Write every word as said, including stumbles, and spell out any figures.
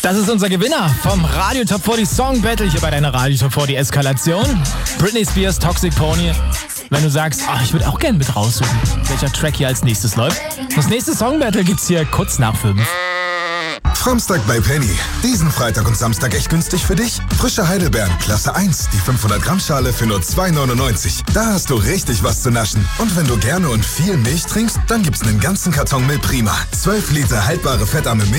Das ist unser Gewinner vom Radio Top vierzig Song Battle hier bei deiner Radio Top vierzig Eskalation. Britney Spears, Toxic Pony. Wenn du sagst, ach, ich würde auch gerne mit raussuchen, welcher Track hier als nächstes läuft. Das nächste Song Battle gibt's hier kurz nach fünf. Samstag bei Penny. Diesen Freitag und Samstag echt günstig für dich? Frische Heidelbeeren, Klasse eins, die fünfhundert Gramm Schale für nur zwei neunundneunzig. Da hast du richtig was zu naschen. Und wenn du gerne und viel Milch trinkst, dann gibt's einen ganzen Karton Milch Prima. zwölf Liter haltbare fettarme Milch